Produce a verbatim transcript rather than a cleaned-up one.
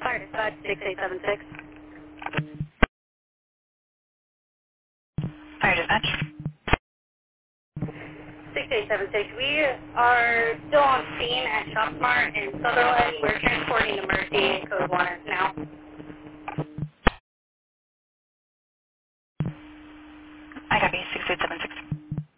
Fire dispatch six eight seven six. Fire dispatch. six eight seven six. We are still on scene at ShopSmart in Sutherland. We're transporting to Mercy, code one.